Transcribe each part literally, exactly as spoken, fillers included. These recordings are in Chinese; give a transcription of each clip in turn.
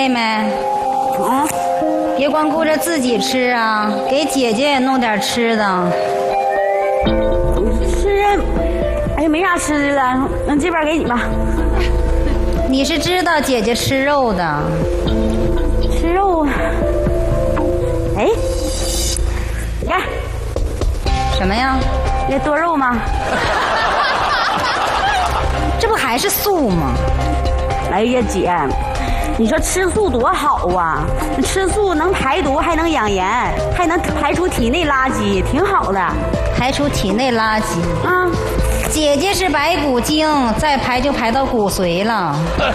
妹妹， 嗯， 别光顾着自己吃啊，给姐姐也弄点吃的。 吃啊，哎呀，没啥吃的了，那这边给你吧。 你是知道姐姐吃肉的， 吃肉，哎，你看什么呀？ 那多肉吗？ 这不还是素吗？ 哎呀，姐，你说吃素多好啊！吃素能排毒，还能养颜，还能排出体内垃圾，挺好的。 排出体内垃圾。 啊， 姐姐是白骨精，再排就排到骨髓了。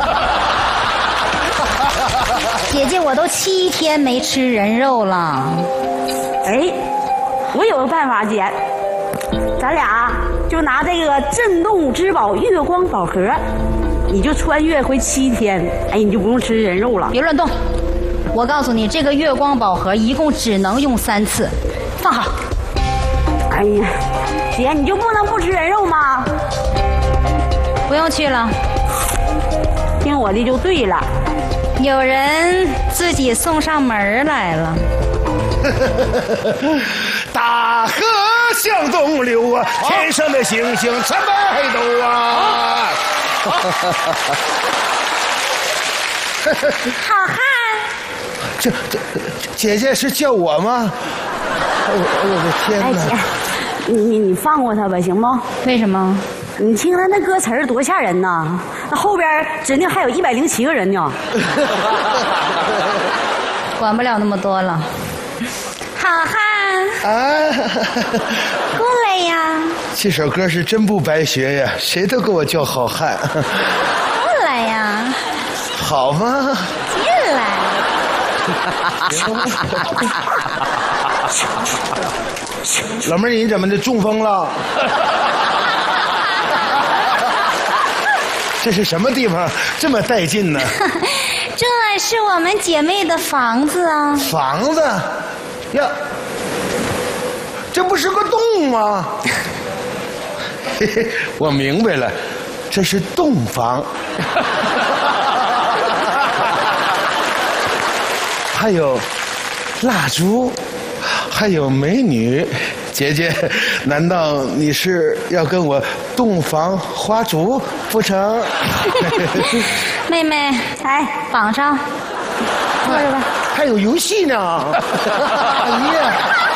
姐姐，我都七天没吃人肉了。 哎，我有个办法，姐，咱俩就拿这个镇动之宝月光宝盒，你就穿越回七天，哎，你就不用吃人肉了。 别乱动！我告诉你，这个月光宝盒一共只能用三次，放好。 哎呀，姐，你就不能不吃人肉吗？ 不用去了， 听我的就对了。 有人自己送上门来了。 大河向东流啊，天上的星星参北斗啊。 好汉， 这这姐姐是叫我吗？哎呦哎呦我的天哎， 哪！ 姐，你你你放过他吧，行不？ 为什么？ 你听他那歌词儿多吓人呐！那后边指定还有一百零七个人呢。 管不了那么多了。好汉， 啊， 过来呀！ 这首歌是真不白学呀，谁都给我叫好汉。 过来呀！ 好吗？ 进来。 老妹儿，你怎么的中风了？这是什么地方这么带劲呢？ 这是我们姐妹的房子啊！ 房子呀，这不是个洞吗？嘿嘿，我明白了，这是洞房。还有蜡烛，还有美女。姐姐，难道你是要跟我洞房花烛不成？ 妹妹， 哎， 绑上，坐着吧。 还有游戏呢！哎呀，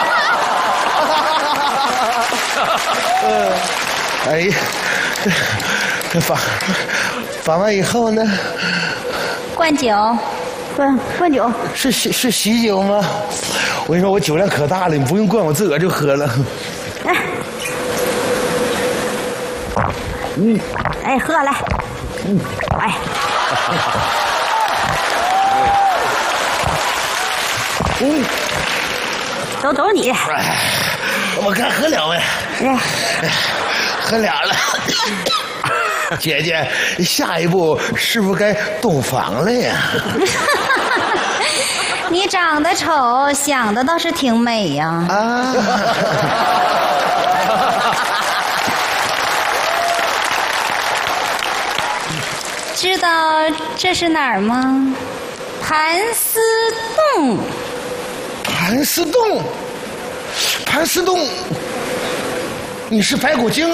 呃，哎呀，这这绑绑完以后呢？ 灌酒， 灌灌酒。 是喜是喜酒吗？我跟你说，我酒量可大了，你不用灌，我自个儿就喝了。 来，嗯，哎，喝来，嗯，哎，嗯，都都是你， 哎，我看喝了呗， 哎， 喝俩了。姐姐，下一步是不是该洞房了呀？ 你长得丑，想的倒是挺美呀。 啊！ 知道这是哪儿吗？盘丝洞。 盘丝洞，盘丝洞，你是白骨精啊？